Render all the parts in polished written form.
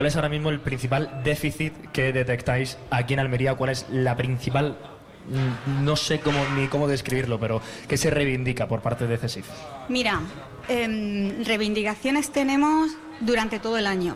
¿Cuál es ahora mismo el principal déficit que detectáis aquí en Almería? ¿Cuál es la principal, no sé ni cómo describirlo, pero que se reivindica por parte de CESIF? Mira, reivindicaciones tenemos durante todo el año.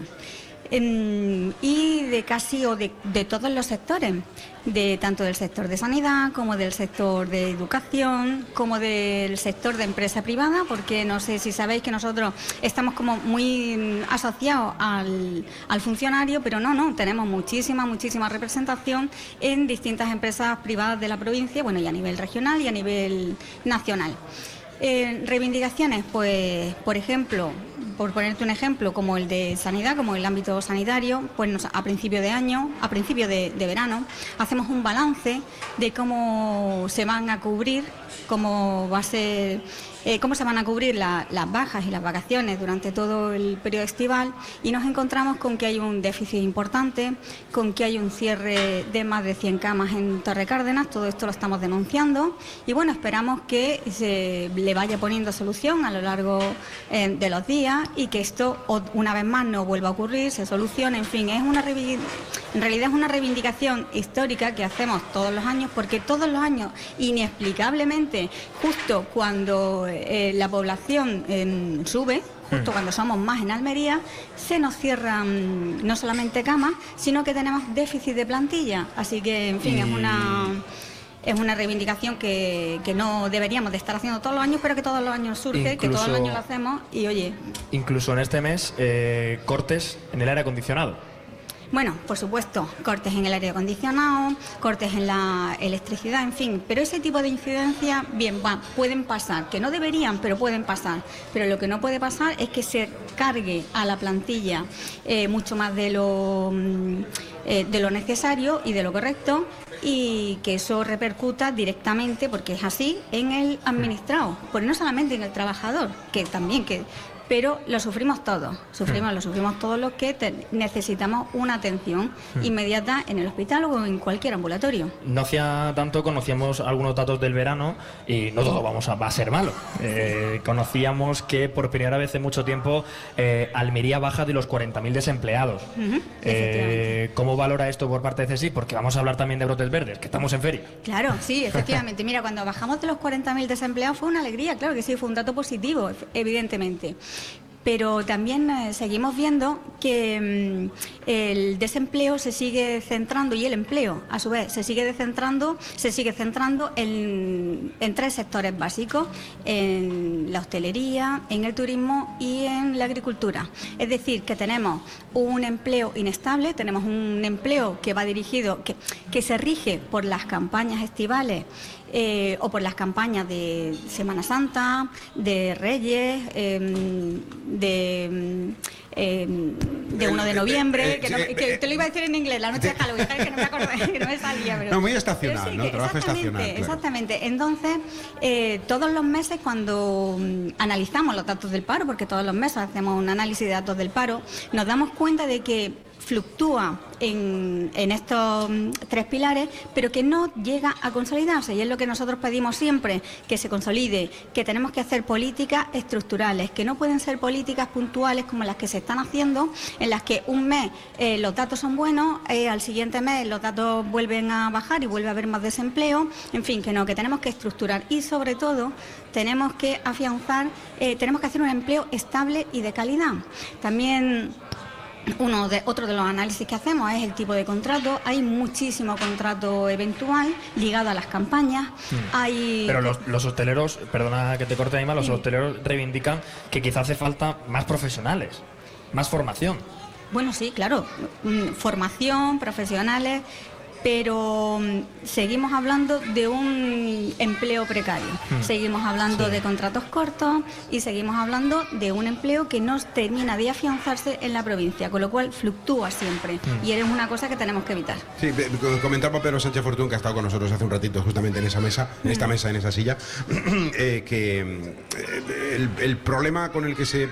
Y de casi o de todos los sectores, tanto del sector de sanidad como del sector de educación, como del sector de empresa privada, porque no sé si sabéis que nosotros estamos como muy asociados al funcionario, pero no, tenemos muchísima representación en distintas empresas privadas de la provincia, bueno, y a nivel regional y a nivel nacional. Reivindicaciones, pues, por ejemplo, por ponerte un ejemplo, como el de sanidad, como el ámbito sanitario, pues a principio de año, a principio de verano, hacemos un balance de cómo se van a cubrir, cómo se van a cubrir las bajas y las vacaciones durante todo el periodo estival, y nos encontramos con que hay un déficit importante, con que hay un cierre de más de 100 camas en Torre Cárdenas. Todo esto lo estamos denunciando y bueno, esperamos que se le vaya poniendo solución a lo largo de los días y que esto una vez más no vuelva a ocurrir, se solucione. En fin, en realidad es una reivindicación histórica que hacemos todos los años, porque todos los años, inexplicablemente, justo cuando la población sube, justo cuando somos más en Almería, se nos cierran no solamente camas, sino que tenemos déficit de plantilla. Así que, en fin, es una reivindicación que no deberíamos de estar haciendo todos los años, pero que todos los años surge, que todos los años lo hacemos y oye... Incluso en este mes, cortes en el aire acondicionado. Bueno, por supuesto, cortes en el aire acondicionado, cortes en la electricidad, en fin, pero ese tipo de incidencias, bien, pueden pasar, que no deberían, pero pueden pasar. Pero lo que no puede pasar es que se cargue a la plantilla mucho más de lo necesario y de lo correcto, y que eso repercuta directamente, porque es así, en el administrado, porque no solamente en el trabajador, que también pero lo sufrimos todos, lo sufrimos todos los que necesitamos una atención inmediata en el hospital o en cualquier ambulatorio. No hacía tanto, conocíamos algunos datos del verano y no todo va a ser malo. Conocíamos que por primera vez en mucho tiempo Almería baja de los 40.000 desempleados. ¿Cómo valora esto por parte de CESIF? Porque vamos a hablar también de brotes verdes, que estamos en feria. Claro, sí, efectivamente. Mira, cuando bajamos de los 40.000 desempleados fue una alegría, claro que sí, fue un dato positivo, evidentemente. Pero también seguimos viendo que el desempleo se sigue centrando, y el empleo, a su vez, se sigue centrando en tres sectores básicos: en la hostelería, en el turismo y en la agricultura. Es decir, que tenemos un empleo inestable, tenemos un empleo que va dirigido, que se rige por las campañas estivales, o por las campañas de Semana Santa, de Reyes, de 1 de noviembre, que te lo iba a decir en inglés, la noche de Halloween, que no me acordé, que no me salía. Pero, muy estacional, sí, ¿no? Trabajo estacional. Claro. Exactamente. Entonces, todos los meses, cuando analizamos los datos del paro, porque todos los meses hacemos un análisis de datos del paro, nos damos cuenta de que fluctúa en estos tres pilares, pero que no llega a consolidarse, y es lo que nosotros pedimos siempre, que se consolide, que tenemos que hacer políticas estructurales, que no pueden ser políticas puntuales como las que se están haciendo, en las que un mes los datos son buenos, al siguiente mes los datos vuelven a bajar y vuelve a haber más desempleo, en fin, que tenemos que estructurar, y sobre todo tenemos que afianzar, tenemos que hacer un empleo estable y de calidad. También otro de los análisis que hacemos es el tipo de contrato. Hay muchísimo contrato eventual ligado a las campañas. Pero los hosteleros, perdona que te corte, Aima, los hosteleros reivindican que quizá hace falta más profesionales, más formación. Bueno, sí, claro, formación, profesionales, pero seguimos hablando de un empleo precario, seguimos hablando de contratos cortos y seguimos hablando de un empleo que no termina de afianzarse en la provincia, con lo cual fluctúa siempre y es una cosa que tenemos que evitar. Sí, comentaba Pedro Sánchez Fortún, que ha estado con nosotros hace un ratito justamente en esa mesa, en esta mesa, en esa silla, que el problema con el que se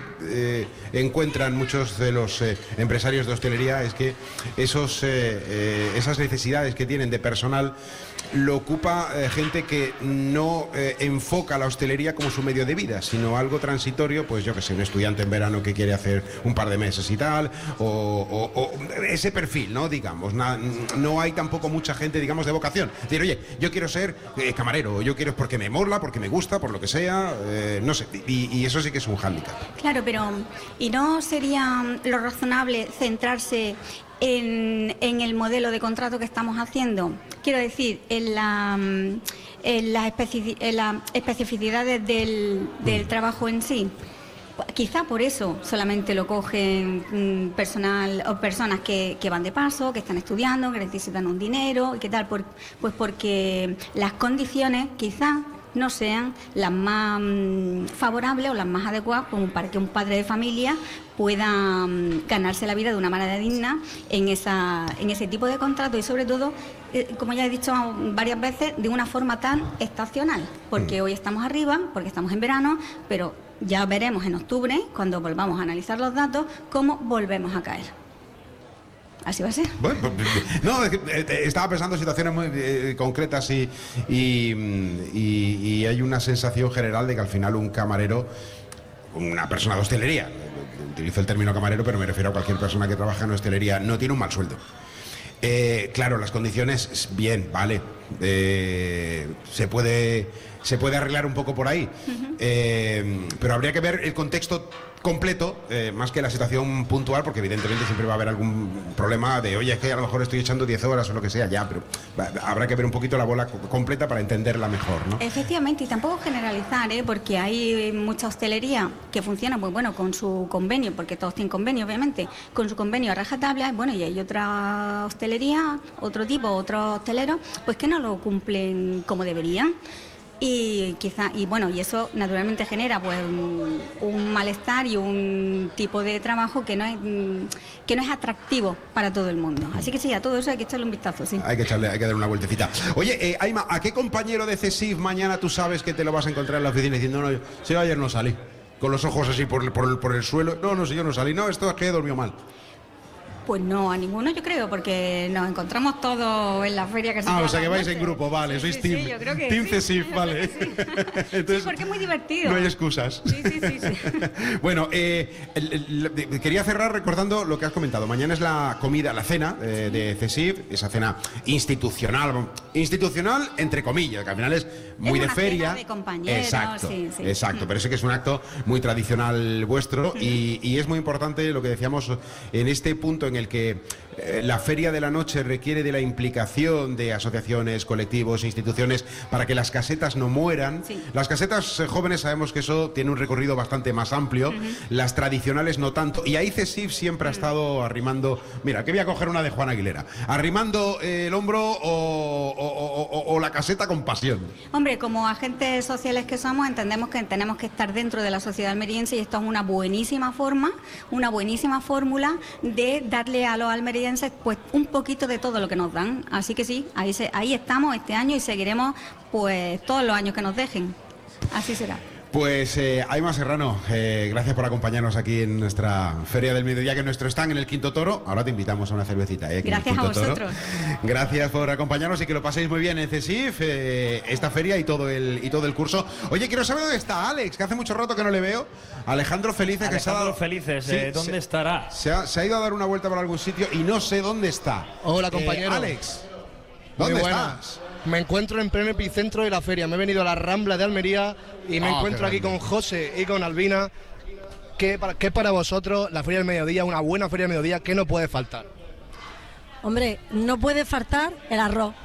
encuentran muchos de los empresarios de hostelería es que esas necesidades necesidades que tienen de personal lo ocupa gente que no enfoca la hostelería como su medio de vida, sino algo transitorio, pues yo que sé, un estudiante en verano que quiere hacer un par de meses y tal, o ese perfil, ¿no? Digamos, no hay tampoco mucha gente, digamos, de vocación. Es decir, oye, yo quiero ser camarero, yo quiero porque me mola, porque me gusta, por lo que sea, no sé, y eso sí que es un hándicap. Claro, pero ¿y no sería lo razonable centrarse en el modelo de contrato que estamos haciendo? Quiero decir, en las especificidades del trabajo en sí. Quizá por eso solamente lo cogen personal o personas que van de paso, que están estudiando, que necesitan un dinero y qué tal, pues porque las condiciones quizá no sean las más favorables o las más adecuadas como para que un padre de familia pueda ganarse la vida de una manera digna en ese tipo de contrato y sobre todo, como ya he dicho varias veces, de una forma tan estacional, porque hoy estamos arriba, porque estamos en verano, pero ya veremos en octubre, cuando volvamos a analizar los datos, cómo volvemos a caer. Así va a ser. Bueno, no, es que, estaba pensando en situaciones muy concretas y hay una sensación general de que al final un camarero, una persona de hostelería, utilizo el término camarero, pero me refiero a cualquier persona que trabaja en hostelería, no tiene un mal sueldo. Claro, las condiciones, bien, vale, se puede arreglar un poco por ahí, pero habría que ver el contexto completo, más que la situación puntual, porque evidentemente siempre va a haber algún problema de, oye, es que a lo mejor estoy echando 10 horas o lo que sea, ya, pero habrá que ver un poquito la bola completa para entenderla mejor, ¿no? Efectivamente, y tampoco generalizar, porque hay mucha hostelería que funciona, pues bueno, con su convenio, porque todos tienen convenio, obviamente, con su convenio a rajatabla, bueno, y hay otra hostelería, otro tipo, otros hosteleros, pues que no lo cumplen como deberían. Y quizá, y bueno, y eso naturalmente genera pues un malestar y un tipo de trabajo que no es atractivo para todo el mundo. Así que sí, a todo eso hay que echarle un vistazo, sí. Hay que darle una vueltecita. Oye, Aima, ¿a qué compañero de CESIF mañana tú sabes que te lo vas a encontrar en la oficina diciendo, no, si ayer no salí, con los ojos así por el suelo, no, si yo no salí, no, esto es que he dormido mal? Pues no, a ninguno yo creo, porque nos encontramos todos en la feria que se o sea que vais en grupo, vale, sois team, sí, yo creo que team sí. CESIF, vale. Sí. Entonces, sí, porque es muy divertido. No hay excusas. Sí. Bueno, quería cerrar recordando lo que has comentado. Mañana es la comida, la cena de CESIF, esa cena institucional entre comillas, que al final es muy de feria. Cena de compañeros, exacto, sí. exacto, pero sé que es un acto muy tradicional vuestro y es muy importante lo que decíamos en este punto en el que la Feria de la Noche requiere de la implicación de asociaciones, colectivos, instituciones para que las casetas no mueran. Sí. Las casetas jóvenes sabemos que eso tiene un recorrido bastante más amplio, las tradicionales no tanto, y ahí CESIF siempre ha estado arrimando, mira, que voy a coger una de Juan Aguilera, arrimando el hombro o la caseta con pasión. Hombre, como agentes sociales que somos, entendemos que tenemos que estar dentro de la sociedad almeriense y esto es una buenísima fórmula de darle a los almerienses pues un poquito de todo lo que nos dan. Así que sí, ahí estamos este año y seguiremos pues todos los años que nos dejen. Así será. Pues Aima Serrano, gracias por acompañarnos aquí en nuestra Feria del Mediodía, que es nuestro stand en el Quinto Toro. Ahora te invitamos a una cervecita. Gracias a vosotros. Gracias por acompañarnos y que lo paséis muy bien en CESIF, esta feria y todo el curso. Oye, quiero saber dónde está Alex, que hace mucho rato que no le veo. Alejandro Felices. ¿Dónde estará? Se ha ido a dar una vuelta por algún sitio y no sé dónde está. Hola, compañero. Alex, ¿dónde estás? Me encuentro en pleno epicentro de la feria. Me he venido a la Rambla de Almería y me encuentro aquí con José y con Albina. ¿Qué para vosotros la Feria del Mediodía, una buena Feria del Mediodía, qué no puede faltar? Hombre, no puede faltar el arroz.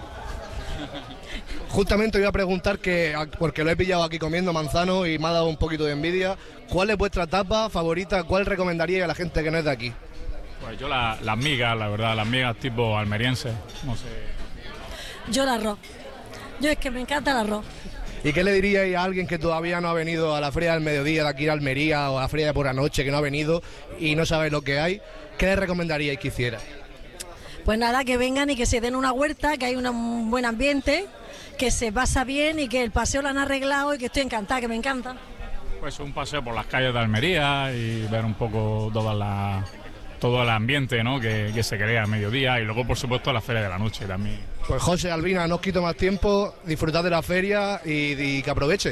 Justamente voy a preguntar, porque lo he pillado aquí comiendo manzano y me ha dado un poquito de envidia, ¿cuál es vuestra tapa favorita? ¿Cuál recomendaríais a la gente que no es de aquí? Pues yo las migas, la verdad, las migas tipo almerienses, no sé. Yo el arroz. Yo es que me encanta el arroz. ¿Y qué le diríais a alguien que todavía no ha venido a la Feria del Mediodía de aquí a Almería o a la Feria de por la noche, que no ha venido y no sabe lo que hay? ¿Qué le recomendaríais que hiciera? Pues nada, que vengan y que se den una huerta, que hay un buen ambiente, que se pasa bien y que el paseo lo han arreglado y que estoy encantada, que me encanta. Pues un paseo por las calles de Almería y ver un poco todas todo el ambiente, ¿no?, que se crea a mediodía, y luego, por supuesto, la feria de la noche también. Pues José, Albina, no os quito más tiempo, disfrutad de la feria y que aproveche.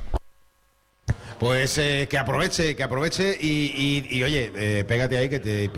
Pues que aproveche y oye, pégate ahí que te